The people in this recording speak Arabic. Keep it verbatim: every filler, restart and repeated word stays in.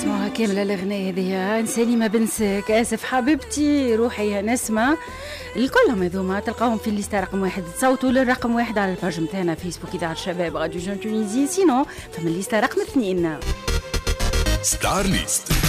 نسمعوها كاملة الأغنية هذه. إنساني ما بنساك، آسف حبيبتي، روحي يا نسمة، الكلهم هذوما تلقاهم في الليستا رقم واحد. تصوتوا للرقم واحد على الباج نتاعنا فيسبوك إذاعة الشباب راديو جون تونيزي، سينو فما الليستا رقم اثنين ستار ليست.